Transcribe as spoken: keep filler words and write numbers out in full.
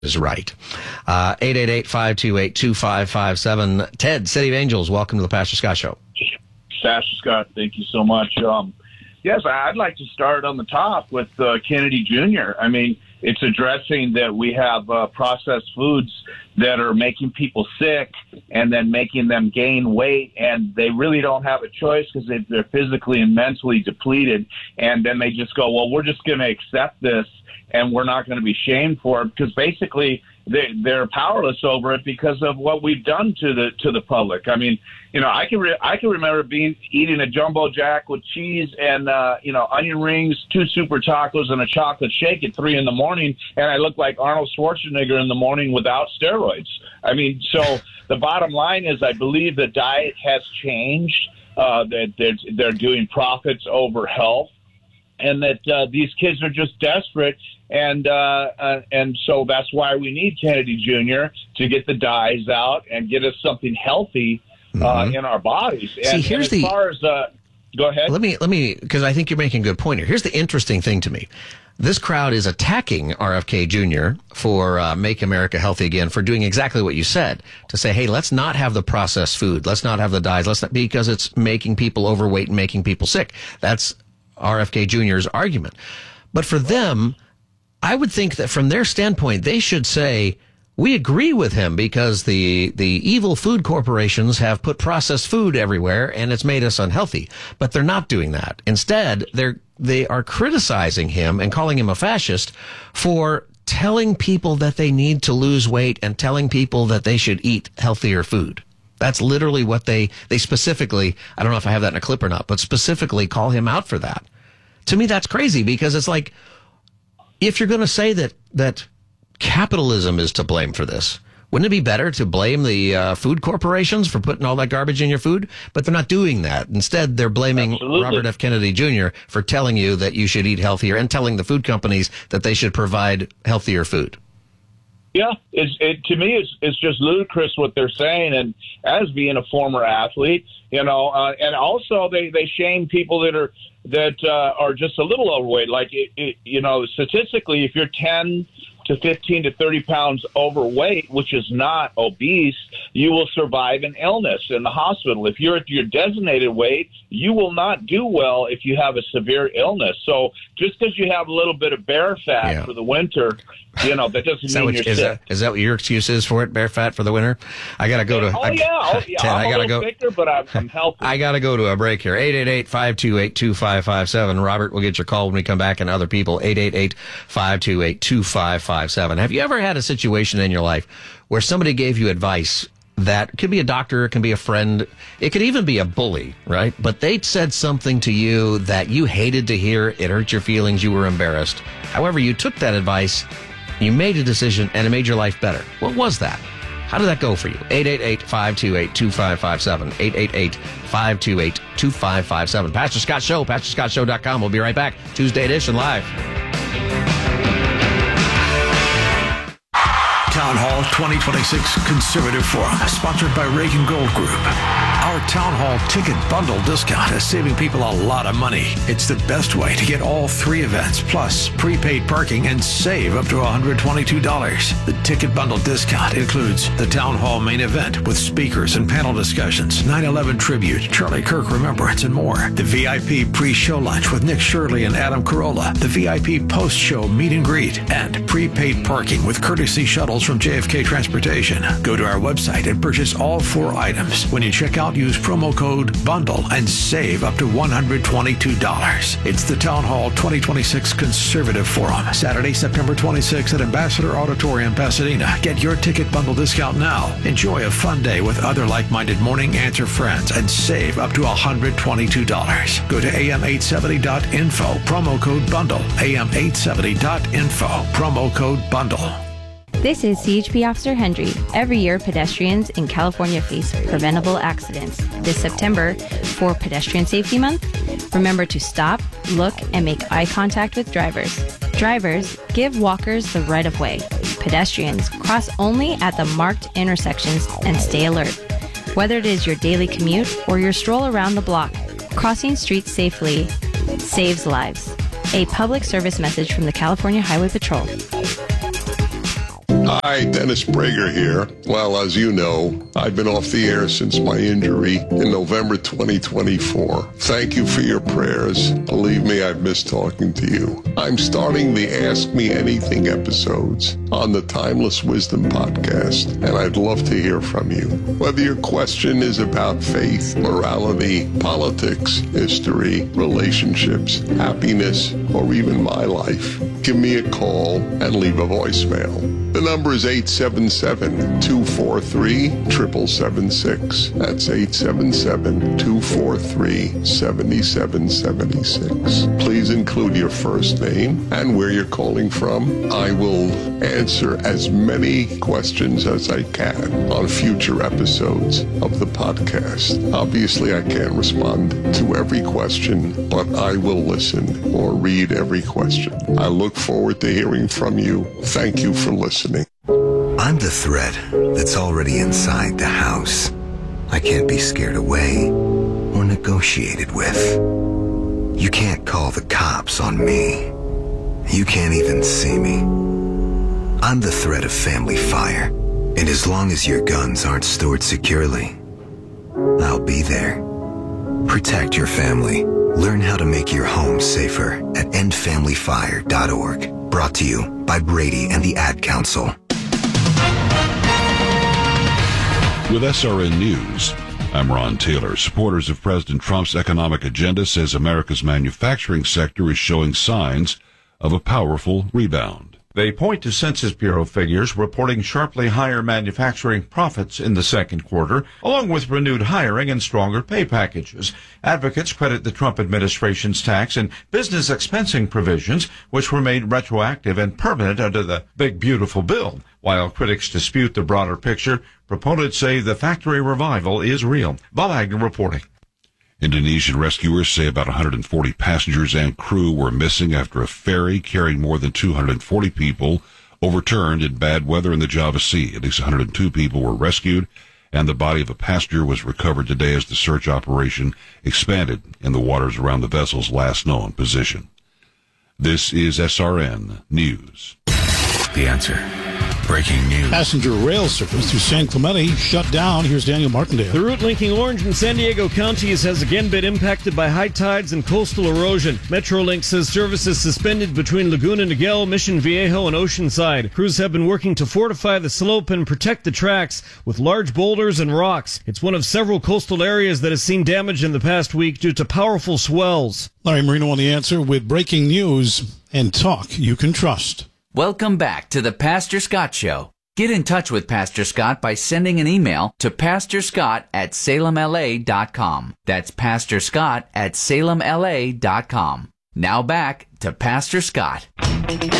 is right. Uh, eight eight eight, five two eight, two five five seven. Ted, City of Angels, welcome to the Pastor Scott Show. Pastor Scott, thank you so much. Um, yes, I'd like to start on the top with uh, Kennedy Junior I mean, it's addressing that we have uh, processed foods that are making people sick and then making them gain weight, and they really don't have a choice because they, they're physically and mentally depleted, and then they just go, well, we're just going to accept this and we're not going to be shamed for it, because basically they, they're powerless over it because of what we've done to the to the public. I mean, you know, I can re- I can remember being eating a Jumbo Jack with cheese and uh, you know, onion rings, two super tacos, and a chocolate shake at three in the morning, and I look like Arnold Schwarzenegger in the morning without steroids. I mean, so the bottom line is, I believe the diet has changed. Uh, that they're, they're doing profits over health, and that uh, these kids are just desperate. And uh, uh, and so that's why we need Kennedy Junior to get the dyes out and get us something healthy uh, mm-hmm. in our bodies. And, See, here's and as the, far as uh, go ahead. Let me let me because I think you're making a good point here. Here's the interesting thing to me. This crowd is attacking R F K Junior for uh, Make America Healthy Again, for doing exactly what you said, to say, hey, let's not have the processed food. Let's not have the dyes. Let's not, because it's making people overweight and making people sick. That's R F K Junior's argument. But for them, I would think that from their standpoint, they should say, we agree with him because the, the evil food corporations have put processed food everywhere and it's made us unhealthy. But they're not doing that. Instead, they're, they are criticizing him and calling him a fascist for telling people that they need to lose weight and telling people that they should eat healthier food. That's literally what they, they specifically, I don't know if I have that in a clip or not, but specifically call him out for that. To me, that's crazy, because it's like, if you're going to say that, that capitalism is to blame for this, wouldn't it be better to blame the uh, food corporations for putting all that garbage in your food? But they're not doing that. Instead, they're blaming Absolutely. Robert F. Kennedy Junior for telling you that you should eat healthier and telling the food companies that they should provide healthier food. Yeah, it's, it, to me, it's, it's just ludicrous what they're saying. And as being a former athlete, you know, uh, and also they, they shame people that are that uh, are just a little overweight. Like, it, it, you know, statistically, if you're ten to fifteen to thirty pounds overweight, which is not obese, you will survive an illness in the hospital. If you're at your designated weight, you will not do well if you have a severe illness. So just because you have a little bit of bear fat yeah. for the winter, you know, that doesn't mean what, you're is sick. That, is that what your excuse is for it, bear fat for the winter? I got to go to... Oh, I, yeah. Oh, yeah. Ted, I'm I a gotta little go, thicker, but I'm, I'm healthy. I got to go to a break here. eight eight eight, five two eight, two five five seven. Robert, we'll get your call when we come back, and other people. eight eight eight, five two eight, two five five seven. Have you ever had a situation in your life where somebody gave you advice that could be a doctor, it can be a friend, it could even be a bully, right? But they said something to you that you hated to hear, it hurt your feelings, you were embarrassed. However, you took that advice, you made a decision, and it made your life better. What was that? How did that go for you? eight eight eight, five two eight, two five five seven. eight eight eight, five two eight, two five five seven. Pastor Scott Show, pastor scott show dot com. We'll be right back. Tuesday edition live. Town Hall twenty twenty-six Conservative Forum, sponsored by Reagan Gold Group. Our Town Hall ticket bundle discount is saving people a lot of money. It's the best way to get all three events, plus prepaid parking, and save up to one hundred twenty-two dollars. The ticket bundle discount includes the Town Hall main event with speakers and panel discussions, nine eleven tribute, Charlie Kirk Remembrance, and more. The V I P pre-show lunch with Nick Shirley and Adam Carolla. The V I P post-show meet and greet, and prepaid parking with courtesy shuttles from J F K Transportation. Go to our website and purchase all four items. When you check out, use promo code BUNDLE and save up to one hundred twenty-two dollars. It's the Town Hall twenty twenty-six Conservative Forum, Saturday, September twenty-sixth at Ambassador Auditorium, Pasadena. Get your ticket bundle discount now. Enjoy a fun day with other like-minded Morning Answer friends and save up to one hundred twenty-two dollars. Go to A M eight seventy dot info, promo code BUNDLE. A M eight seventy dot info, promo code BUNDLE. This is C H P Officer Hendry. Every year, pedestrians in California face preventable accidents. This September, for Pedestrian Safety Month, remember to stop, look, and make eye contact with drivers. Drivers, give walkers the right of way. Pedestrians, cross only at the marked intersections and stay alert. Whether it is your daily commute or your stroll around the block, crossing streets safely saves lives. A public service message from the California Highway Patrol. Hi, Dennis Prager here. Well, as you know, I've been off the air since my injury in November twenty twenty-four. Thank you for your prayers. Believe me, I've missed talking to you. I'm starting the Ask Me Anything episodes on the Timeless Wisdom podcast, and I'd love to hear from you. Whether your question is about faith, morality, politics, history, relationships, happiness, or even my life, give me a call and leave a voicemail. The number is eight seven seven, two four three, seven seven seven six. That's eight seven seven, two four three, seven seven seven six. Please include your first name and where you're calling from. I will answer as many questions as I can on future episodes of the podcast. Obviously, I can't respond to every question, but I will listen or read every question. I look forward to hearing from you. Thank you for listening. I'm the threat that's already inside the house. I can't be scared away or negotiated with. You can't call the cops on me. You can't even see me. I'm the threat of family fire, and as long as your guns aren't stored securely, I'll be there. Protect your family. Learn how to make your home safer at end family fire dot org. Brought to you by Brady and the Ad Council. With S R N News, I'm Ron Taylor. Supporters of President Trump's economic agenda says America's manufacturing sector is showing signs of a powerful rebound. They point to Census Bureau figures reporting sharply higher manufacturing profits in the second quarter, along with renewed hiring and stronger pay packages. Advocates credit the Trump administration's tax and business expensing provisions, which were made retroactive and permanent under the Big Beautiful Bill. While critics dispute the broader picture, proponents say the factory revival is real. Bob Agnew reporting. Indonesian rescuers say about one hundred forty passengers and crew were missing after a ferry carrying more than two hundred forty people overturned in bad weather in the Java Sea. At least one hundred two people were rescued, and the body of a passenger was recovered today as the search operation expanded in the waters around the vessel's last known position. This is S R N News. The Answer. Breaking news. Passenger rail service through San Clemente shut down. Here's Daniel Martindale. The route linking Orange and San Diego counties has again been impacted by high tides and coastal erosion. Metrolink says service is suspended between Laguna Niguel, Mission Viejo, and Oceanside. Crews have been working to fortify the slope and protect the tracks with large boulders and rocks. It's one of several coastal areas that has seen damage in the past week due to powerful swells. Larry Marino on The Answer with breaking news and talk you can trust. Welcome back to the Pastor Scott Show. Get in touch with Pastor Scott by sending an email to pastor scott at salem l a dot com. That's pastor scott at salem l a dot com. Now back to Pastor Scott.